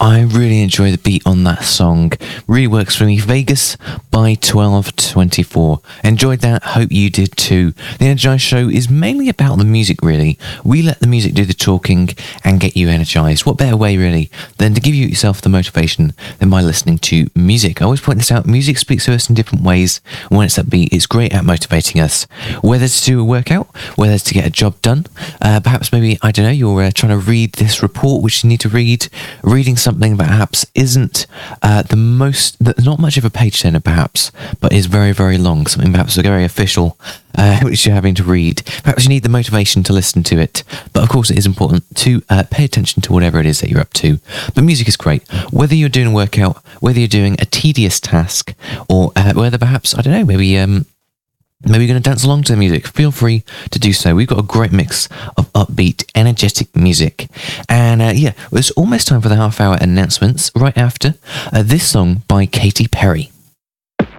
I really enjoy the beat on that song. Really works for me. Vegas by 1224. Enjoyed that. Hope you did too. The Energize Show is mainly about the music, really. We let the music do the talking and get you energized. What better way, really, than to give yourself the motivation than by listening to music? I always point this out. Music speaks to us in different ways. When it's upbeat, it's great at motivating us. Whether it's to do a workout, whether it's to get a job done, perhaps maybe, I don't know, you're trying to read this report which you need to read. Reading something perhaps isn't not much of a page turner perhaps, but is very, very long. Something perhaps very official, which you're having to read. Perhaps you need the motivation to listen to it. But of course it is important to pay attention to whatever it is that you're up to. But music is great. Whether you're doing a workout, whether you're doing a tedious task, or whether perhaps, I don't know, maybe you're going to dance along to the music, feel free to do so. We've got a great mix of upbeat, energetic music. And it's almost time for the half-hour announcements right after this song by Katy Perry.